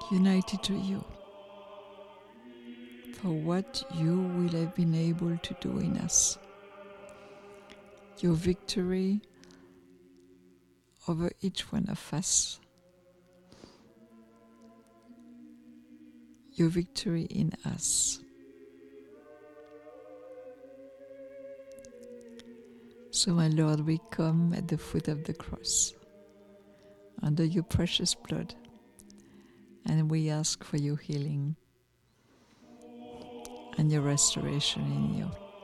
united to you, for what you will have been able to do in us. Your victory over each one of us. Your victory in us. So, my Lord, we come at the foot of the cross, under your precious blood, and we ask for your healing and your restoration in you.